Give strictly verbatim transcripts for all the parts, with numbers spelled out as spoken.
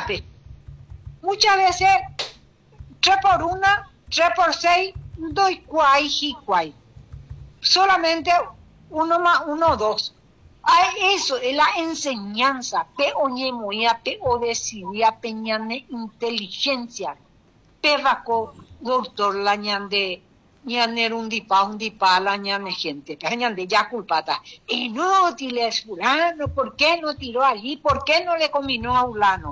pe. Muchas veces, tres por una, tres por seis, doy cuay y cuay. Solamente uno más uno, dos. Ah, eso es la enseñanza. Pe oñe moya, pe o decidía, peñane inteligencia. Pe vaco, doctor, la ñande, ñaner un dipa, un dipa, la ñane gente. Pe ñande ya culpata. Inútiles, fulano, ¿por qué no tiró allí? ¿Por qué no le combinó a fulano?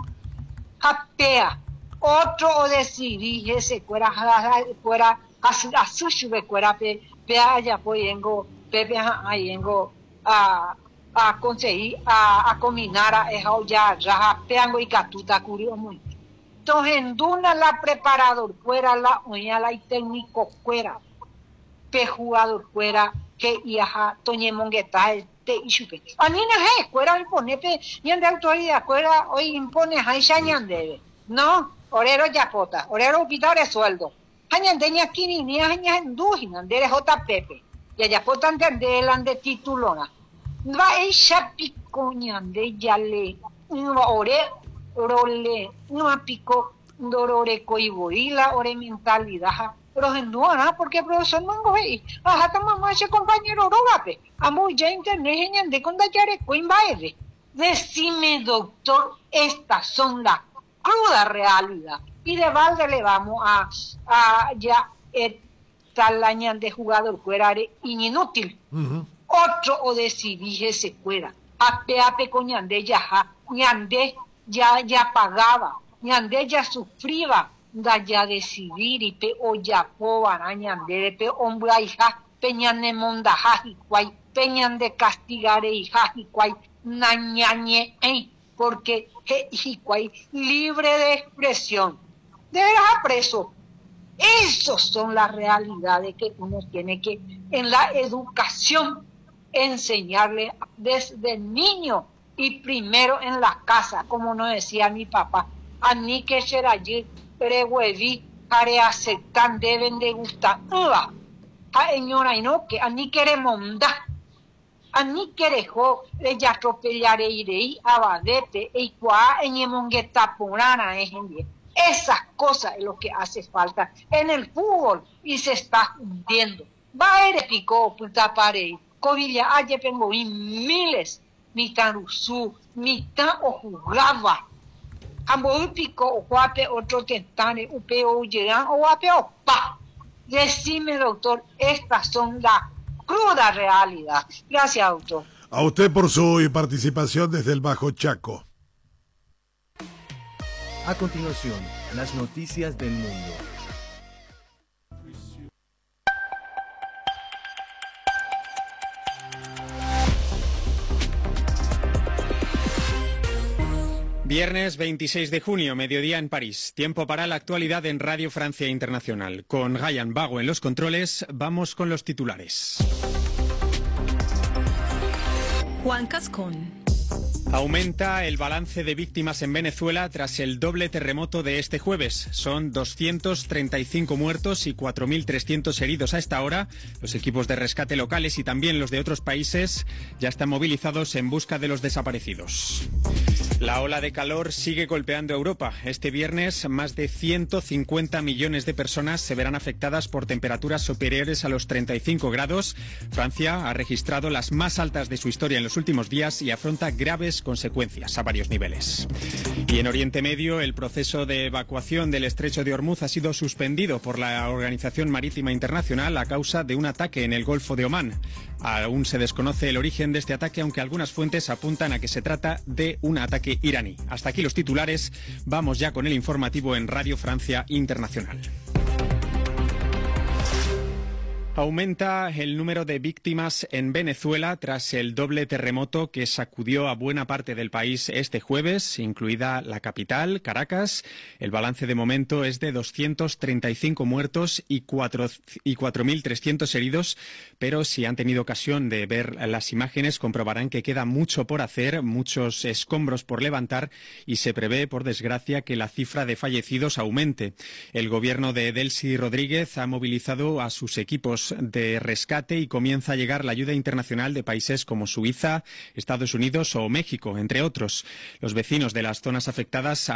Japea. Otro o decidí, ese fuera, fuera, a su chuve, fuera, pe, pe allá, pues, yengo, pe, pe, ahí, yengo, a, a conseguir, a, a combinar a esa olla, raja, peango y catuta, curioso muy. Entonces, en Duna la preparador fuera, la uña, la y técnico fuera, pe jugador fuera, que yaja, toñe mongueta, te y chupe. A mí no es, fuera impone, pe, ñande autoridad, fuera, hoy impone, ahí ya ñande, no. Orero yapota, orero upitare sueldo. Hañandeña aquí ni haña endúgina, de J. Pepe. Ya yapota entendelan de titulona. Va ella picoñande ya le, no ore, role, no pico, dorore coiborila, ore mentalidad. Pero endúana, porque profesor mango ahí. Ajá, mamá ese compañero rogape. Amo ya internet de con dayare coimbaere. Decime, doctor, estas son las cruda realidad. Y de balde le vamos a, a ya talañan de jugador fuera inútil. Uh-huh. Otro o decidí se fuera. Ape ape con ñande ya ja, ñande ya ya pagaba, ñande ya sufría, da ya decidir y pe o ya pobana ñande pe hombre hija, peñan de mondaja y cuay, peñan de castigare hija y cuay, nañañe, eh. Porque Jicuay, libre de expresión, deberá preso. Esas son las realidades que uno tiene que, en la educación, enseñarle desde el niño y primero en la casa, como nos decía mi papá. A mí que ser allí, prehueví, care aceptan, deben de gustar. Uva, a señora, y no, que a mí queremos dar. Ani querejo le ya atropellaré irei abadete e cuá eñemongueta porana ejemplo. Esas cosas es lo que hace falta en el fútbol y se está hundiendo. Va ere pico puta parei. Covilla aye pengo y miles mitad rusú, mitad o jugaba. Ambo pico o guape otro tentane upeo llegan o guape o pa. Decime, doctor, estas son las cruda realidad. Gracias, autor. A usted por su participación desde el Bajo Chaco. A continuación, las noticias del mundo. Viernes veintiséis de junio, mediodía en París. Tiempo para la actualidad en Radio Francia Internacional. Con Gayan Bago en los controles, vamos con los titulares. Juan Cascón. Aumenta el balance de víctimas en Venezuela tras el doble terremoto de este jueves. Son doscientos treinta y cinco muertos y cuatro mil trescientos heridos a esta hora. Los equipos de rescate locales y también los de otros países ya están movilizados en busca de los desaparecidos. La ola de calor sigue golpeando Europa. Este viernes, más de ciento cincuenta millones de personas se verán afectadas por temperaturas superiores a los treinta y cinco grados. Francia ha registrado las más altas de su historia en los últimos días y afronta graves consecuencias a varios niveles. Y en Oriente Medio, el proceso de evacuación del estrecho de Hormuz ha sido suspendido por la Organización Marítima Internacional a causa de un ataque en el Golfo de Omán. Aún se desconoce el origen de este ataque, aunque algunas fuentes apuntan a que se trata de un ataque iraní. Hasta aquí los titulares. Vamos ya con el informativo en Radio Francia Internacional. Aumenta el número de víctimas en Venezuela tras el doble terremoto que sacudió a buena parte del país este jueves, incluida la capital, Caracas. El balance de momento es de doscientos treinta y cinco muertos y cuatro mil trescientos heridos, pero si han tenido ocasión de ver las imágenes comprobarán que queda mucho por hacer, muchos escombros por levantar y se prevé, por desgracia, que la cifra de fallecidos aumente. El gobierno de Delcy Rodríguez ha movilizado a sus equipos de rescate y comienza a llegar la ayuda internacional de países como Suiza, Estados Unidos o México, entre otros. Los vecinos de las zonas afectadas